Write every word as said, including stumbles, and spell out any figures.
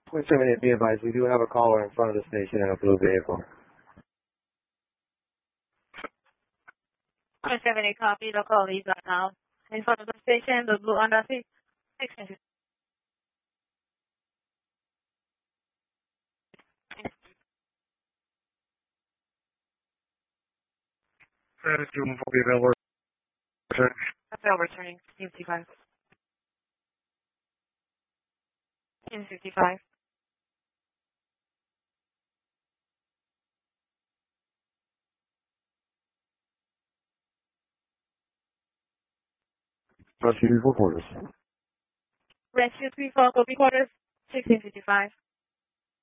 Point seven eight, be advised, we do have a caller in front of the station in a blue vehicle. Point seven eight, copy. The call is out now. In front of the station, the blue Honda Civic. Travis, you will be available. Available returning. fifty-five. In fifty-five. Rescue three four quarters. Rescue three four, copy quarters. sixteen fifty-five.